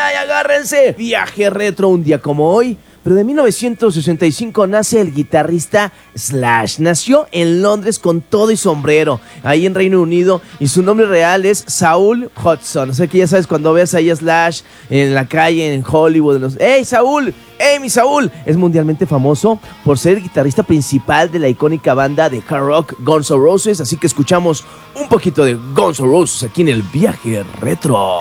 ay, agárrense. Viaje retro un día como hoy. Pero de 1965 nace el guitarrista Slash. Nació en Londres con todo y sombrero, ahí en Reino Unido, y su nombre real es Saul Hudson. O sea que ya sabes, cuando ves ahí a Slash en la calle, en Hollywood, ¡Hey, Saúl! ¡Hey, mi Saúl! Es mundialmente famoso por ser el guitarrista principal de la icónica banda de hard rock Guns N' Roses. Así que escuchamos un poquito de Guns N' Roses aquí en el Viaje Retro.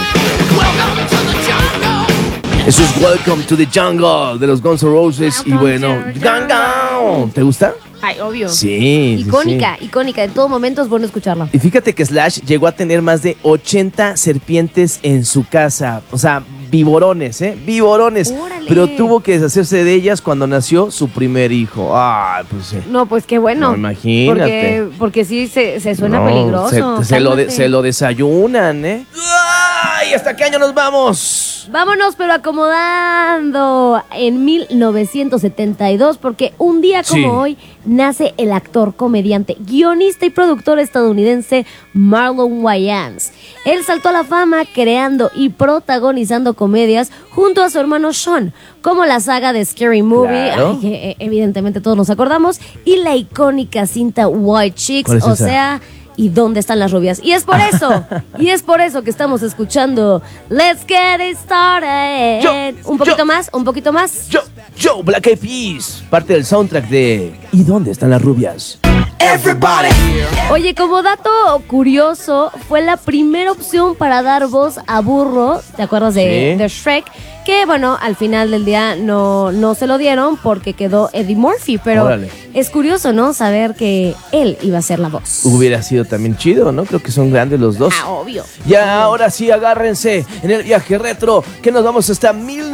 Eso es Welcome to the Jungle de los Guns N' Roses. Y bueno, ¿te gusta? Ay, obvio. Sí. Icónica, icónica. En todo momento es bueno escucharla. Y fíjate que Slash llegó a tener más de 80 serpientes en su casa. O sea, viborones, Viborones. ¡Órale! Pero tuvo que deshacerse de ellas cuando nació su primer hijo. Ah, pues sí. No, pues qué bueno. No, imagínate. Porque sí se suena peligroso. Se lo desayunan, ¡Ay! ¿Hasta qué año nos vamos? Vámonos, pero acomodando en 1972, porque un día como hoy nace el actor, comediante, guionista y productor estadounidense Marlon Wayans. Él saltó a la fama creando y protagonizando comedias junto a su hermano Sean, como la saga de Scary Movie, claro, que evidentemente todos nos acordamos, y la icónica cinta White Chicks, o sea... ¿Y dónde están las rubias? Y es por eso que estamos escuchando Let's Get It Started. Un poquito más. Yo, Black Eyed Peas, parte del soundtrack de ¿Y dónde están las rubias? Everybody. Oye, como dato curioso, fue la primera opción para dar voz a Burro, ¿te acuerdas de Shrek? Que bueno, al final del día no se lo dieron porque quedó Eddie Murphy, pero es curioso, ¿no? Saber que él iba a ser la voz. Hubiera sido también chido, ¿no? Creo que son grandes los dos. Ah, obvio. Ya, ahora sí, agárrense en el viaje retro, que nos vamos hasta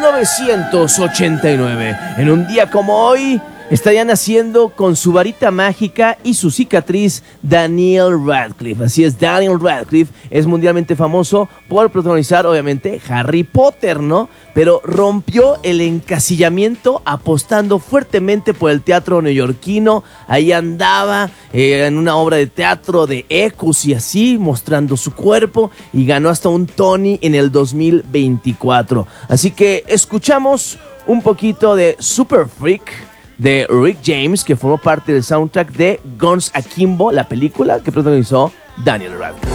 1989. En un día como hoy, estaría naciendo con su varita mágica y su cicatriz Daniel Radcliffe. Así es, Daniel Radcliffe es mundialmente famoso por protagonizar, obviamente, Harry Potter, ¿no? Pero rompió el encasillamiento apostando fuertemente por el teatro neoyorquino. Ahí andaba en una obra de teatro de Ecus y así, mostrando su cuerpo, y ganó hasta un Tony en el 2024. Así que escuchamos un poquito de Super Freak de Rick James, que formó parte del soundtrack de Guns Akimbo, la película que protagonizó Daniel Radcliffe.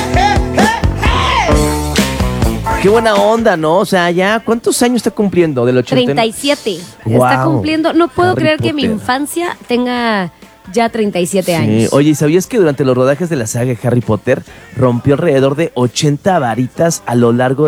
Qué buena onda, ¿no? O sea, ya, ¿cuántos años está cumpliendo del 80? 37. Wow. Está cumpliendo. No puedo Harry creer Potter. Que mi infancia tenga ya 37 años. Oye, ¿sabías que durante los rodajes de la saga de Harry Potter rompió alrededor de 80 varitas a lo largo